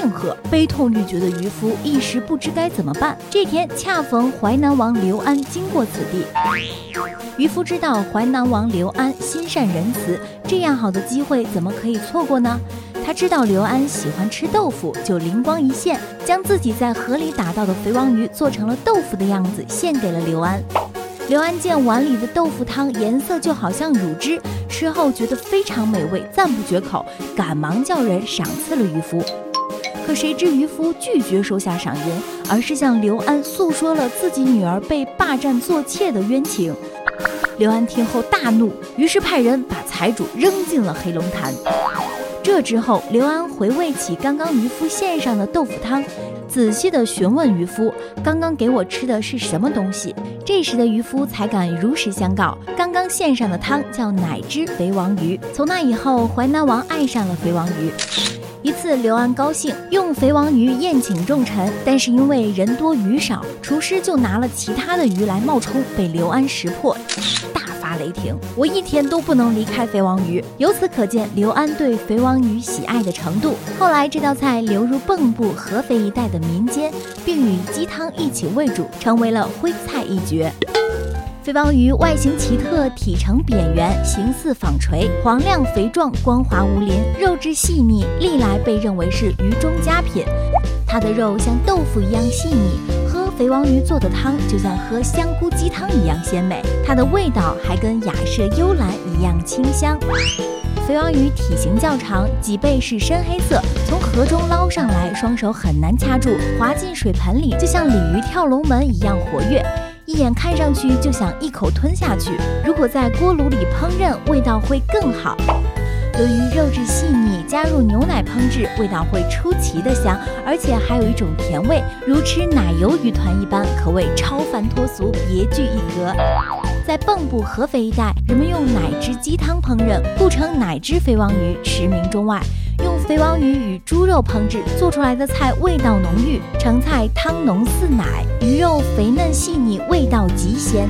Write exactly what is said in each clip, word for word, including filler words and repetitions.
庆贺，悲痛欲绝的渔夫一时不知该怎么办。这天恰逢淮南王刘安经过此地，渔夫知道淮南王刘安心善仁慈，这样好的机会怎么可以错过呢？他知道刘安喜欢吃豆腐，就灵光一现，将自己在河里打到的肥王鱼做成了豆腐的样子，献给了刘安。刘安见碗里的豆腐汤颜色就好像乳汁，吃后觉得非常美味，赞不绝口，赶忙叫人赏赐了渔夫。可谁知渔夫拒绝收下赏银，而是向刘安诉说了自己女儿被霸占做妾的冤情。刘安听后大怒，于是派人把财主扔进了黑龙潭。这之后，刘安回味起刚刚渔夫献上的豆腐汤，仔细地询问渔夫刚刚给我吃的是什么东西。这时的渔夫才敢如实相告，刚刚献上的汤叫乃汁肥王鱼。从那以后，淮南王爱上了肥王鱼。一次，刘安高兴用肥王鱼宴请众臣，但是因为人多鱼少，厨师就拿了其他的鱼来冒充，被刘安识破，大发雷霆，我一天都不能离开肥王鱼。由此可见刘安对肥王鱼喜爱的程度。后来这道菜流入蚌埠、合肥一带的民间，并与鸡汤一起喂煮，成为了徽菜一绝。肥王鱼外形奇特，体呈扁圆，形似纺锤，黄亮肥壮，光滑无鳞，肉质细腻，历来被认为是鱼中佳品。它的肉像豆腐一样细腻，喝肥王鱼做的汤就像喝香菇鸡汤一样鲜美，它的味道还跟雅舍幽兰一样清香。肥王鱼体型较长，脊背是深黑色，从河中捞上来，双手很难掐住，滑进水盆里就像鲤鱼跳龙门一样活跃，一眼看上去就想一口吞下去。如果在锅炉里烹饪，味道会更好。由于肉质细腻，加入牛奶烹制，味道会出奇的香，而且还有一种甜味，如吃奶油鱼团一般，可谓超凡脱俗，别具一格。在蚌埠、合肥一带，人们用奶汁鸡汤烹饪，故称乃汁肥王鱼，驰名中外。用肥王鱼与猪肉烹制，做出来的菜味道浓郁，成菜汤浓似奶，鱼肉肥嫩细腻，味道极鲜。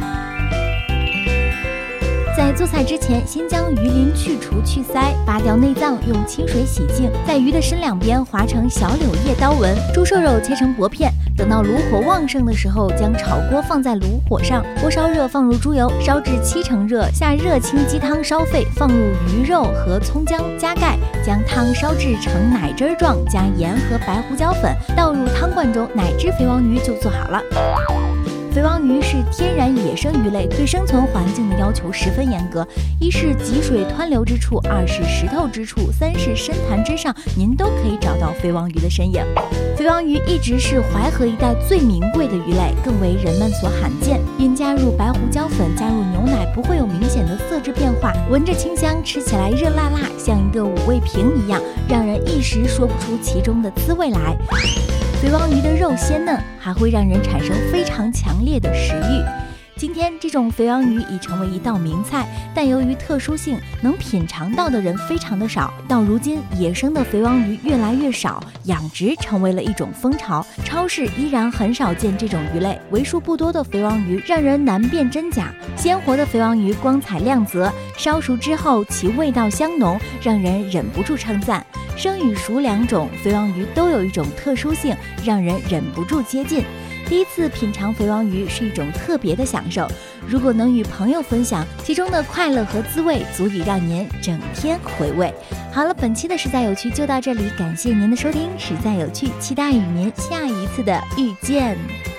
在做菜之前，先将鱼鳞去除去鳃，拔掉内脏，用清水洗净，在鱼的身两边划成小柳叶刀纹。猪瘦肉切成薄片，等到炉火旺盛的时候，将炒锅放在炉火上，锅烧热，放入猪油，烧至七成热，下热清鸡汤烧沸，放入鱼肉和葱姜，加盖，将汤烧至成奶汁状，加盐和白胡椒粉，倒入汤罐中，乃汁肥王鱼就做好了。肥王鱼是天然野生鱼类，对生存环境的要求十分严格，一是积水湍流之处，二是石头之处，三是深潭之上，您都可以找到肥王鱼的身影。肥王鱼一直是淮河一带最名贵的鱼类，更为人们所罕见。因加入白胡椒粉，加入牛奶，不会有明显的色质变化，闻着清香，吃起来热辣辣，像一个五味瓶一样，让人一时说不出其中的滋味来。肥王鱼的肉鲜嫩，还会让人产生非常强烈的食欲。今天这种肥王鱼已成为一道名菜，但由于特殊性，能品尝到的人非常的少。到如今，野生的肥王鱼越来越少，养殖成为了一种风潮。超市依然很少见这种鱼类，为数不多的肥王鱼让人难辨真假。鲜活的肥王鱼光彩亮泽，烧熟之后其味道香浓，让人忍不住称赞。生与熟两种肥王鱼都有一种特殊性，让人忍不住接近。第一次品尝肥王鱼是一种特别的享受，如果能与朋友分享，其中的快乐和滋味足以让您整天回味。好了，本期的实在有趣就到这里，感谢您的收听，实在有趣，期待与您下一次的遇见。